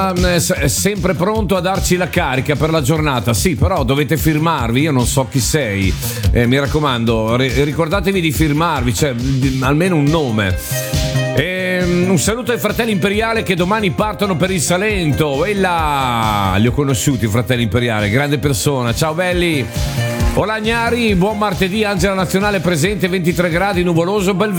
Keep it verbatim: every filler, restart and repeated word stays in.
ma è sempre pronto a darci la carica per la giornata. Sì, però dovete firmarvi, io non so chi sei, eh, mi raccomando, ricordatevi di firmarvi, cioè di, almeno un nome. E, um, un saluto ai fratelli Imperiale che domani partono per il Salento. E là, li ho conosciuti i fratelli Imperiale, grande persona. Ciao belli. Hola Gnari, buon martedì. Angela Nazionale presente, ventitré gradi, nuvoloso, bel